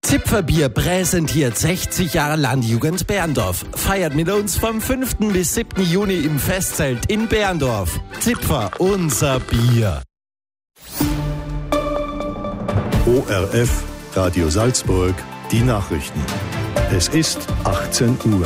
Zipferbier präsentiert 60 Jahre Landjugend Berndorf. Feiert mit uns vom 5. bis 7. Juni im Festzelt in Berndorf. Zipfer, unser Bier. ORF, Radio Salzburg, die Nachrichten. Es ist 18 Uhr.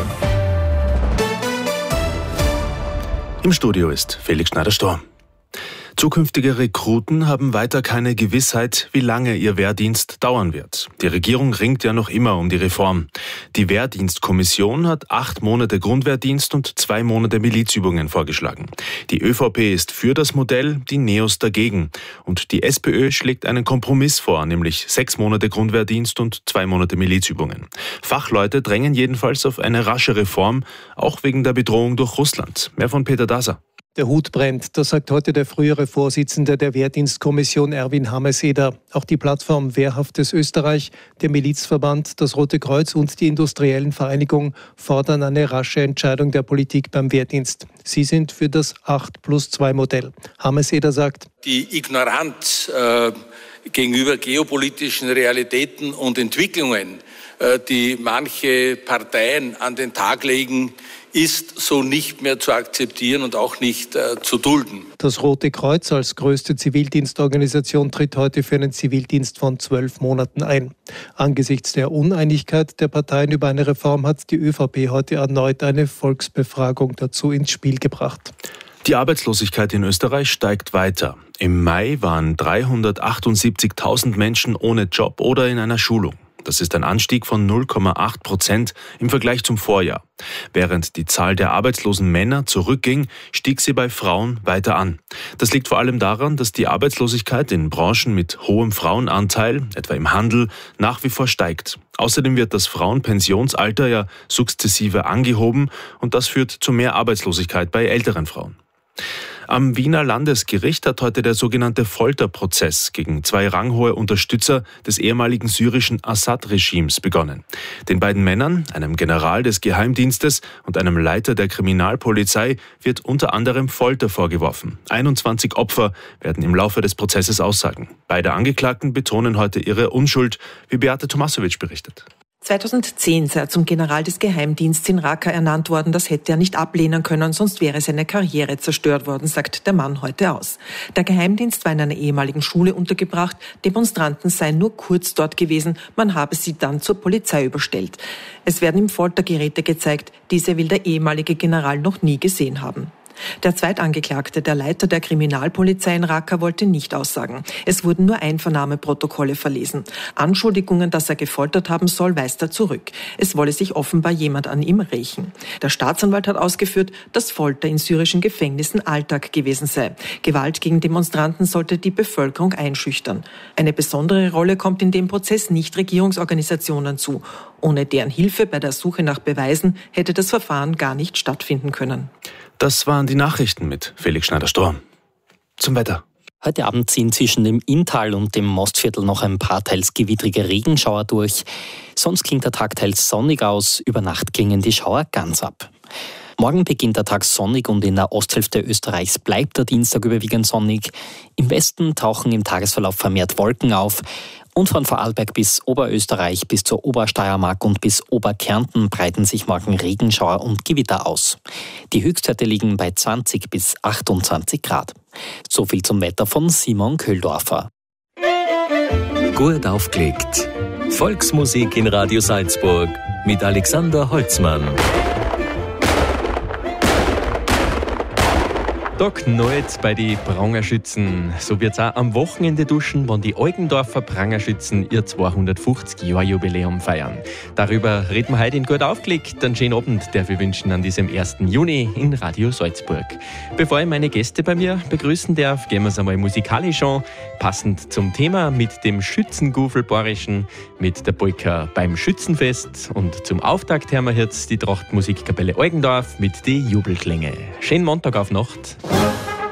Im Studio ist Felix Schneider-Storm. Zukünftige Rekruten haben weiter keine Gewissheit, wie lange ihr Wehrdienst dauern wird. Die Regierung ringt ja noch immer um die Reform. Die Wehrdienstkommission hat 8 Monate Grundwehrdienst und 2 Monate Milizübungen vorgeschlagen. Die ÖVP ist für das Modell, die NEOS dagegen. Und die SPÖ schlägt einen Kompromiss vor, nämlich 6 Monate Grundwehrdienst und 2 Monate Milizübungen. Fachleute drängen jedenfalls auf eine rasche Reform, auch wegen der Bedrohung durch Russland. Mehr von Peter Daser. Der Hut brennt, das sagt heute der frühere Vorsitzende der Wehrdienstkommission Erwin Hameseder. Auch die Plattform Wehrhaftes Österreich, der Milizverband, das Rote Kreuz und die Industriellen Vereinigung fordern eine rasche Entscheidung der Politik beim Wehrdienst. Sie sind für das 8+2-Modell. Hameseder sagt: Die Ignoranz gegenüber geopolitischen Realitäten und Entwicklungen, die manche Parteien an den Tag legen, ist so nicht mehr zu akzeptieren und auch nicht zu dulden. Das Rote Kreuz als größte Zivildienstorganisation tritt heute für einen Zivildienst von 12 Monaten ein. Angesichts der Uneinigkeit der Parteien über eine Reform hat die ÖVP heute erneut eine Volksbefragung dazu ins Spiel gebracht. Die Arbeitslosigkeit in Österreich steigt weiter. Im Mai waren 378.000 Menschen ohne Job oder in einer Schulung. Das ist ein Anstieg von 0,8% im Vergleich zum Vorjahr. Während die Zahl der arbeitslosen Männer zurückging, stieg sie bei Frauen weiter an. Das liegt vor allem daran, dass die Arbeitslosigkeit in Branchen mit hohem Frauenanteil, etwa im Handel, nach wie vor steigt. Außerdem wird das Frauenpensionsalter ja sukzessive angehoben und das führt zu mehr Arbeitslosigkeit bei älteren Frauen. Am Wiener Landesgericht hat heute der sogenannte Folterprozess gegen 2 ranghohe Unterstützer des ehemaligen syrischen Assad-Regimes begonnen. Den beiden Männern, einem General des Geheimdienstes und einem Leiter der Kriminalpolizei, wird unter anderem Folter vorgeworfen. 21 Opfer werden im Laufe des Prozesses aussagen. Beide Angeklagten betonen heute ihre Unschuld, wie Beate Tomasowitsch berichtet. 2010 sei er zum General des Geheimdienstes in Raqqa ernannt worden. Das hätte er nicht ablehnen können, sonst wäre seine Karriere zerstört worden, sagt der Mann heute aus. Der Geheimdienst war in einer ehemaligen Schule untergebracht. Demonstranten seien nur kurz dort gewesen. Man habe sie dann zur Polizei überstellt. Es werden ihm Foltergeräte gezeigt. Diese will der ehemalige General noch nie gesehen haben. Der Zweitangeklagte, der Leiter der Kriminalpolizei in Raqqa, wollte nicht aussagen. Es wurden nur Einvernahmeprotokolle verlesen. Anschuldigungen, dass er gefoltert haben soll, weist er zurück. Es wolle sich offenbar jemand an ihm rächen. Der Staatsanwalt hat ausgeführt, dass Folter in syrischen Gefängnissen Alltag gewesen sei. Gewalt gegen Demonstranten sollte die Bevölkerung einschüchtern. Eine besondere Rolle kommt in dem Prozess Nichtregierungsorganisationen zu. Ohne deren Hilfe bei der Suche nach Beweisen hätte das Verfahren gar nicht stattfinden können. Das waren die Nachrichten mit Felix Schneider-Storm. Zum Wetter. Heute Abend ziehen zwischen dem Inntal und dem Mostviertel noch ein paar teils gewittrige Regenschauer durch. Sonst klingt der Tag teils sonnig aus, über Nacht klingen die Schauer ganz ab. Morgen beginnt der Tag sonnig und in der Osthälfte Österreichs bleibt der Dienstag überwiegend sonnig. Im Westen tauchen im Tagesverlauf vermehrt Wolken auf. Und von Vorarlberg bis Oberösterreich bis zur Obersteiermark und bis Oberkärnten breiten sich morgen Regenschauer und Gewitter aus. Die Höchstwerte liegen bei 20 bis 28 Grad. So viel zum Wetter von Simon Köhldorfer. Gut aufgelegt. Volksmusik in Radio Salzburg mit Alexander Holzmann. Da knallt bei den Prangerschützen. So wird's auch am Wochenende duschen, wenn die Eugendorfer Prangerschützen ihr 250-Jahr-Jubiläum feiern. Darüber reden wir heute in Gut aufgelegt. Einen schönen Abend darf ich wünschen an diesem 1. Juni in Radio Salzburg. Bevor ich meine Gäste bei mir begrüßen darf, gehen wir es einmal musikalisch an. Passend zum Thema mit dem Schützengufel-Borischen, mit der Polka beim Schützenfest. Und zum Auftakt hören wir jetzt die Trachtmusikkapelle Eugendorf mit den Jubelklänge. Schönen Montag auf Nacht.